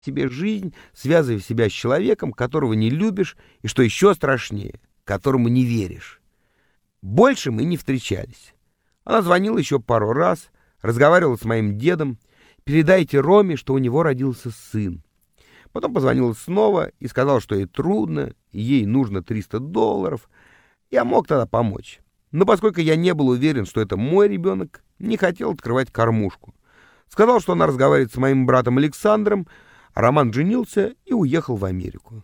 себе жизнь, связывая себя с человеком, которого не любишь, и, что еще страшнее, которому не веришь. Больше мы не встречались. Она звонила еще пару раз, разговаривала с моим дедом. «Передайте Роме, что у него родился сын». Потом позвонила снова и сказала, что ей трудно, и ей нужно $300. Я мог тогда помочь. Но поскольку я не был уверен, что это мой ребенок, не хотел открывать кормушку. Сказал, что она разговаривает с моим братом Александром, а Роман женился и уехал в Америку.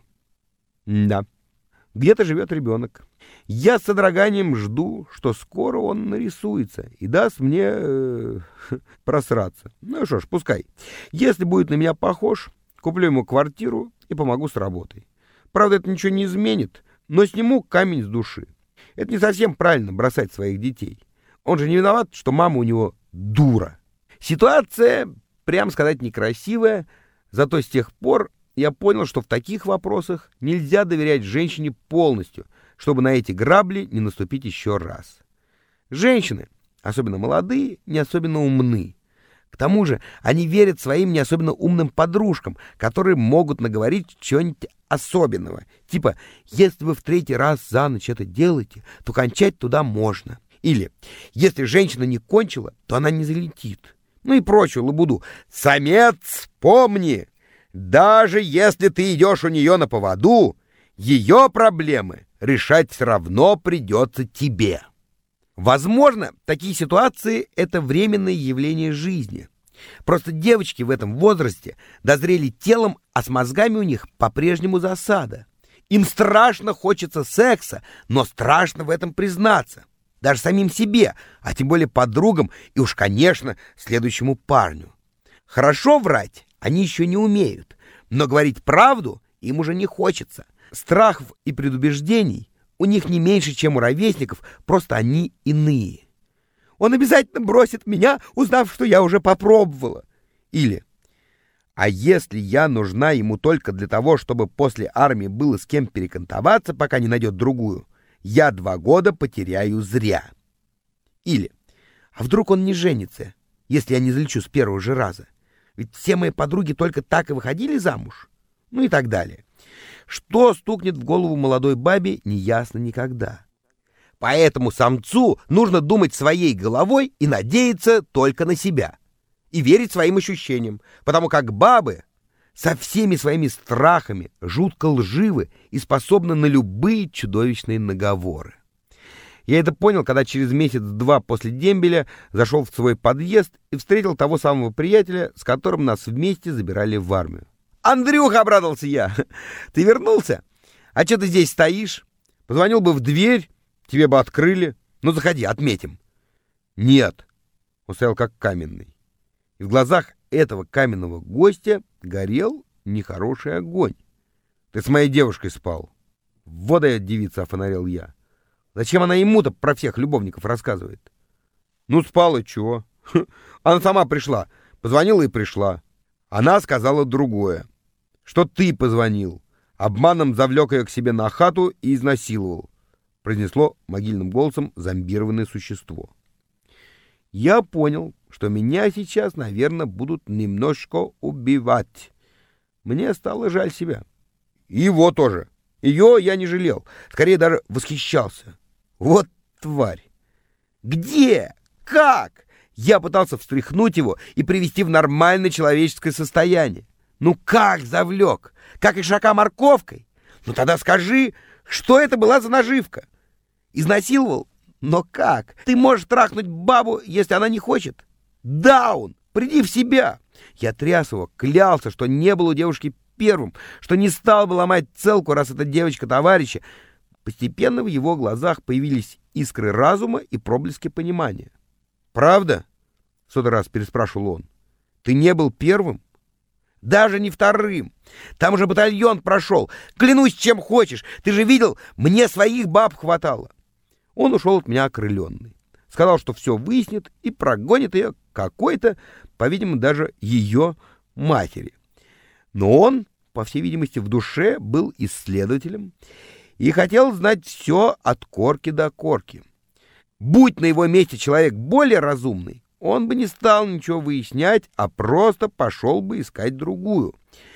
Да, где-то живет ребенок. Я с содроганием жду, что скоро он нарисуется и даст мне просраться. Ну что ж, пускай. Если будет на меня похож, куплю ему квартиру и помогу с работой. Правда, это ничего не изменит, но сниму камень с души. Это не совсем правильно бросать своих детей. Он же не виноват, что мама у него дура. Ситуация, прямо сказать, некрасивая, зато с тех пор я понял, что в таких вопросах нельзя доверять женщине полностью, чтобы на эти грабли не наступить еще раз. Женщины, особенно молодые, не особенно умны. К тому же они верят своим не особенно умным подружкам, которые могут наговорить чего-нибудь особенного. Типа, если вы в 3-й раз за ночь это делаете, то кончать туда можно. Или, если женщина не кончила, то она не залетит. Ну и прочую лабуду. Самец, помни, даже если ты идешь у нее на поводу, ее проблемы решать все равно придется тебе. Возможно, такие ситуации — это временное явление жизни. Просто девочки в этом возрасте дозрели телом, а с мозгами у них по-прежнему засада. Им страшно хочется секса, но страшно в этом признаться. Даже самим себе, а тем более подругам и уж, конечно, следующему парню. Хорошо врать они еще не умеют, но говорить правду им уже не хочется. Страхов и предубеждений у них не меньше, чем у ровесников, просто они иные. Он обязательно бросит меня, узнав, что я уже попробовала. Или, а если я нужна ему только для того, чтобы после армии было с кем перекантоваться, пока не найдет другую, я 2 года потеряю зря. Или, а вдруг он не женится, если я не залечу с первого же раза? Ведь все мои подруги только так и выходили замуж. Ну и так далее. Что стукнет в голову молодой бабе, неясно никогда. Поэтому самцу нужно думать своей головой и надеяться только на себя. И верить своим ощущениям, потому как бабы со всеми своими страхами жутко лживы и способны на любые чудовищные наговоры. Я это понял, когда через месяц-два после дембеля зашел в свой подъезд и встретил того самого приятеля, с которым нас вместе забирали в армию. «Андрюха!» — обрадовался я. «Ты вернулся? А что ты здесь стоишь? Позвонил бы в дверь, тебе бы открыли. Ну, заходи, отметим». «Нет!» — он стоял как каменный. И в глазах этого каменного гостя горел нехороший огонь. «Ты с моей девушкой спал». «Вот я, девица!» — офонарел я. «Зачем она ему-то про всех любовников рассказывает?» «Ну, спал и чего? Она сама пришла. Позвонила и пришла. Она сказала другое. Что ты позвонил. Обманом завлек ее к себе на хату и изнасиловал», — произнесло могильным голосом зомбированное существо. Я понял, что меня сейчас, наверное, будут немножко убивать. Мне стало жаль себя. И его тоже. Ее я не жалел. Скорее даже восхищался. Вот тварь. Где? Как? Я пытался встряхнуть его и привести в нормальное человеческое состояние. Ну как завлек? Как ишака морковкой? Ну тогда скажи, что это была за наживка? Изнасиловал? Но как? Ты можешь трахнуть бабу, если она не хочет? Даун! Приди в себя! Я тряс его, клялся, что не был у девушки первым, что не стал бы ломать целку, раз эта девочка товарища. Постепенно в его глазах появились искры разума и проблески понимания. «Правда?» — в 100-й раз переспрашивал он. «Ты не был первым?» «Даже не вторым. Там уже батальон прошел. Клянусь, чем хочешь. Ты же видел, мне своих баб хватало». Он ушел от меня окрыленный. Сказал, что все выяснит и прогонит ее какой-то, по-видимому, даже ее матери. Но он, по всей видимости, в душе был исследователем и хотел знать все от корки до корки. Будь на его месте человек более разумный, он бы не стал ничего выяснять, а просто пошел бы искать другую.